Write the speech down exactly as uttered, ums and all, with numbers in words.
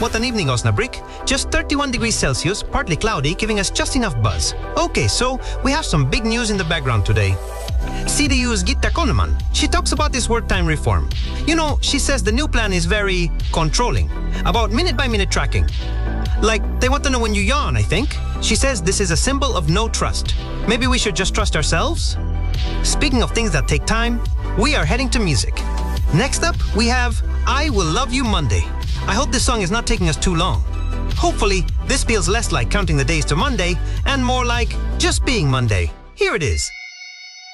What an evening, Osnabrück. Just thirty-one degrees Celsius, partly cloudy, giving us just enough buzz. Okay, so we have some big news in the background today. C D U's Gitta Konneman, she talks about this work time reform. You know, she says the new plan is very controlling, about minute-by-minute tracking. Like, they want to know when you yawn, I think. She says this is a symbol of no trust. Maybe we should just trust ourselves? Speaking of things that take time, we are heading to music. Next up, we have I Will Love You Monday. I hope this song is not taking us too long. Hopefully, this feels less like counting the days to Monday and more like just being Monday. Here it is.